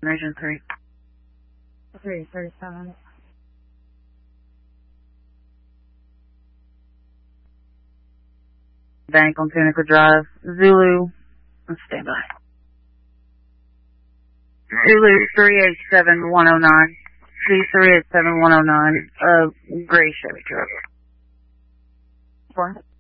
Nation 3. 337. Bank on Tunica Drive. Zulu. Stand by. Zulu 387109. C387109. Gray Chevy truck. 4.